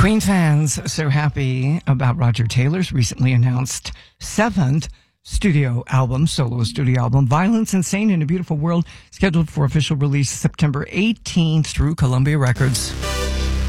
Queen fans so happy about Roger Taylor's recently announced 7th solo studio album, Violence, Insane in a Beautiful World, scheduled for official release September 18th through Columbia Records.